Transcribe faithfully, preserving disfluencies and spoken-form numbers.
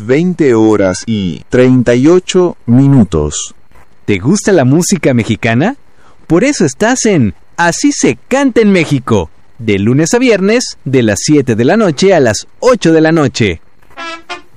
las veinte horas y treinta y ocho minutos. ¿Te gusta la música mexicana? Por eso estás en Así se canta en México, de lunes a viernes, de las siete de la noche a las ocho de la noche.